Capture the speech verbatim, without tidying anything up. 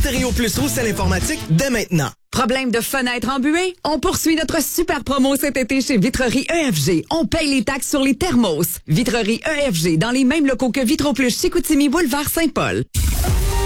Vitrerie Plus Roussel Informatique dès maintenant. Problème de fenêtre embuée? On poursuit notre super promo cet été chez Vitrerie E F G. On paye les taxes sur les thermos. Vitrerie E F G dans les mêmes locaux que Vitro Plus Chicoutimi Boulevard Saint-Paul.